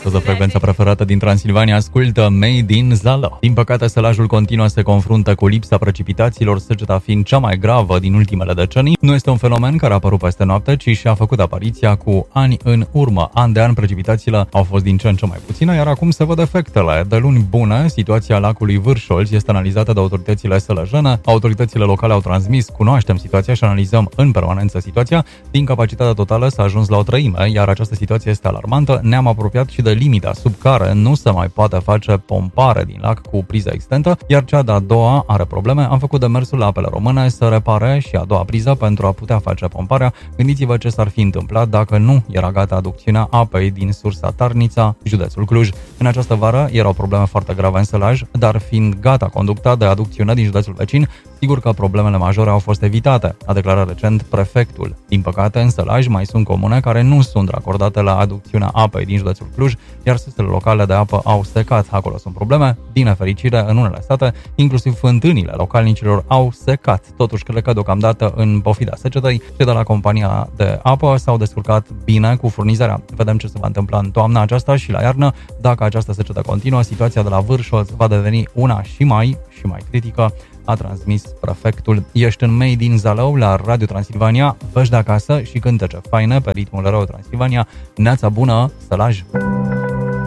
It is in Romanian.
astăzi frecvența preferată din Transilvania ascultă Made in Zalău. Din păcate, sălajul continuă să se confruntă cu lipsa precipitațiilor, seceta fiind cea mai gravă din ultimele decenii. Nu este un fenomen care a apărut peste noapte, ci și-a făcut apariția cu ani în urmă. An de an, precipitațiile au fost din ce în ce mai puține, iar acum se văd efectele. De luni bune, situația lacului Vârșolț este analizată de autoritățile sălăjene. Autoritățile locale au transmis: cunoaștem situația și analizăm în permanență situația. Din capacitatea totală s-a ajuns la o treime, iar această situație este alarmantă. Ne-am apropiat și de limita sub care nu se mai poate face pompare din lac cu priză extentă, iar cea de-a doua are probleme. Am făcut demersul la Apele Române să repare și a doua priză pentru a putea face pomparea. Gândiți-vă ce s-ar fi întâmplat dacă nu era gata aducțiunea apei din sursa Tarnița, județul Cluj. În această vară erau probleme foarte grave în sălaj, dar fiind gata conducta de aducțiune din județul vecin, sigur că problemele majore au fost evitate, a declarat recent prefectul. Din păcate, în sălaj mai sunt comune care nu sunt racordate la aducțiunea apei din județul Cluj, iar sursele locale de apă au secat. Acolo sunt probleme. Din nefericire, în unele state, inclusiv fântânile localnicilor au secat. Totuși, cred că deocamdată, în pofida secetei, cei de la compania de apă s-au descurcat bine cu furnizarea. Vedem ce se va întâmpla în toamna aceasta și la iarnă. Dacă această secetă continuă, situația de la Vârșolț va deveni una și mai critică, a transmis prefectul. Ești în Made in Zalău la Radio Transilvania, vești de acasă și cântece faine pe ritmul Radio Transilvania. Neața bună, Sălaj!